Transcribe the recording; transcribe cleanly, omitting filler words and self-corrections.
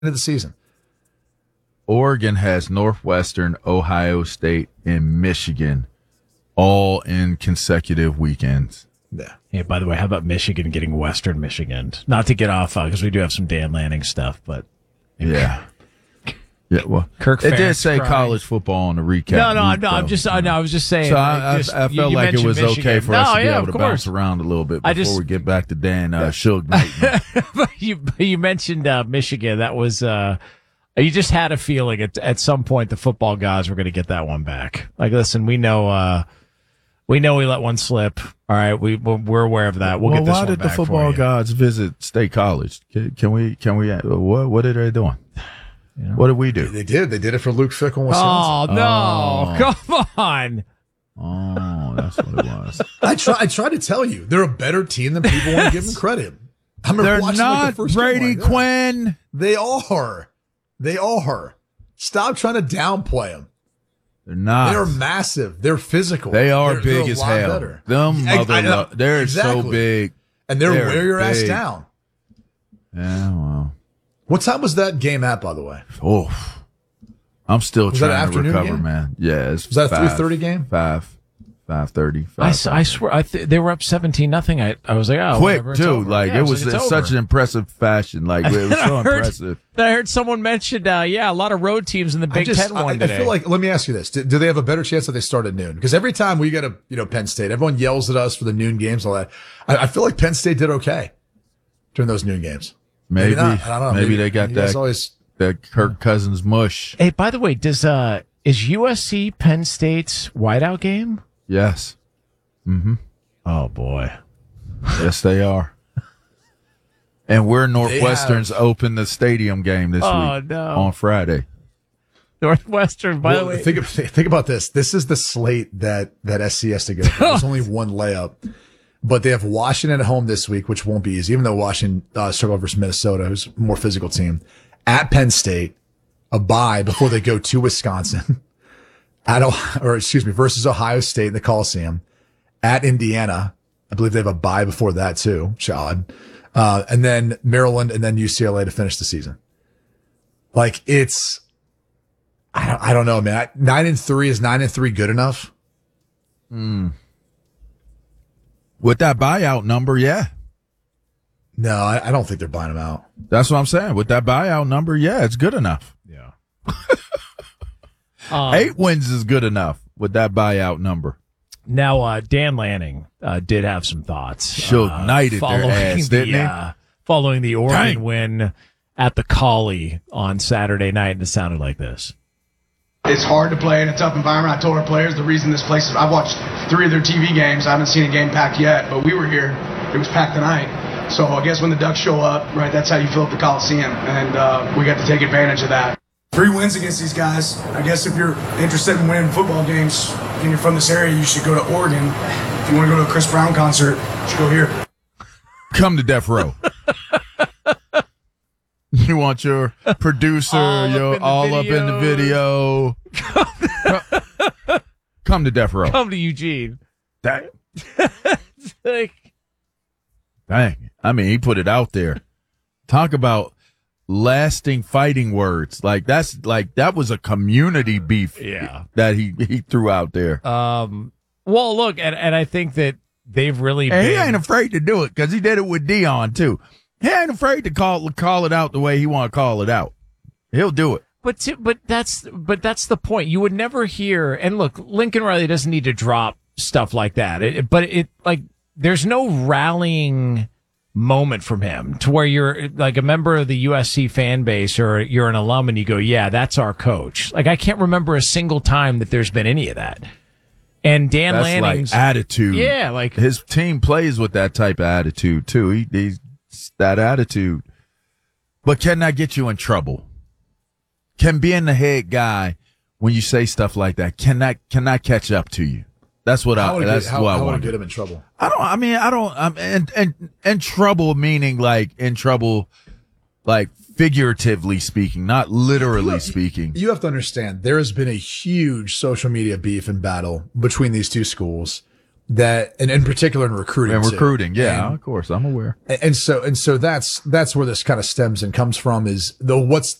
of the season. Oregon has Northwestern, Ohio State, and Michigan all in consecutive weekends. Yeah. Hey, by the way, how about Michigan getting Western Michigan? Not to get off, because we do have some Dan Lanning stuff, but. Yeah. Yeah, well, Kirk it did Ferentz say crying. college football on the recap. I was just saying. So I felt like it was Michigan. okay for us to be able to course. bounce around a little bit before we get back to Dan Shug. You mentioned Michigan. That was you just had a feeling at some point the football guys were going to get that one back. Like, listen, we know we let one slip. All right, we're aware of that. We'll get this one back. Why did the football gods visit State College? Can we? What are they doing? You know? What did we do? They did. They did it for Luke Fickell and Wisconsin. Oh, no. Come on. Oh, that's what it was. I tried to tell you. They're a better team than people want to give them credit. They're not Brady Quinn. They are. They are. Stop trying to downplay them. They're not. They're massive. They're physical. They are big they're as hell. Better. They're so big. And they're wear your ass down. Yeah, well. What time was that game at, by the way? Oh, I'm still trying to recover, game? Man. Yeah, was that a 3:30 game? 5:30. I swear, they were up 17-0. I was like, oh, quick whatever, too. Like it was in such an impressive fashion. Like it was so impressive. I heard someone mention, a lot of road teams in the Big Ten won today. I feel like, let me ask you this: do they have a better chance that they start at noon? Because every time we get Penn State, everyone yells at us for the noon games, all that. I feel like Penn State did okay during those noon games. Maybe not. I don't know. Maybe they got that Kirk Cousins mush. Hey, by the way, is USC Penn State's whiteout game? Yes. Mm-hmm. Oh boy. Yes, they are. And we're Northwestern's open the stadium game this week on Friday. Northwestern, by the way. Think about this. This is the slate that SC has to go through. There's only one layup. But they have Washington at home this week, which won't be easy, even though Washington struggled versus Minnesota, who's a more physical team. At Penn State, a bye before they go to Wisconsin. Versus Ohio State in the Coliseum. At Indiana, I believe they have a bye before that too. Shad. And then Maryland and then UCLA to finish the season. Like I don't know, man. 9-3 is 9-3 good enough? With that buyout number, yeah. No, I don't think they're buying them out. That's what I'm saying. With that buyout number, yeah, it's good enough. Yeah. 8 wins is good enough with that buyout number. Now, Dan Lanning did have some thoughts. Ignited their ass, didn't he? Following the Oregon win at the Collie on Saturday night, and it sounded like this. It's hard to play in a tough environment. I told our players the reason this place, I've watched 3 of their TV games. I haven't seen a game packed yet, but we were here. It was packed tonight. So I guess when the Ducks show up, right, that's how you fill up the Coliseum. And we got to take advantage of that. 3 wins against these guys. I guess if you're interested in winning football games and you're from this area, you should go to Oregon. If you want to go to a Chris Brown concert, you should go here. Come to Death Row. You want your producer, all up in the video. Come to Death Row. Come to Eugene. Dang. I mean, he put it out there. Talk about lasting fighting words. That was a community beef that he threw out there. Well, look, and I think that they've really been... He ain't afraid to do it because he did it with Dion, too. He ain't afraid to call it out the way he want to call it out. He'll do it. But that's the point. You would never hear. And look, Lincoln Riley doesn't need to drop stuff like that. But there's no rallying moment from him to where you're like a member of the USC fan base or you're an alum and you go, yeah, that's our coach. Like I can't remember a single time that there's been any of that. And Dan Lanning's attitude. Yeah, like his team plays with that type of attitude too. He's that attitude. But can that get you in trouble? Can being the head guy when you say stuff like that, can that catch up to you? That's what I want to get him in trouble. In trouble meaning in trouble, figuratively speaking, not literally speaking. You have to understand, there has been a huge social media beef and battle between these two schools. that, and in particular in recruiting. And too. recruiting, yeah, of course, I'm aware. And so that's where this kind of stems and comes from is what's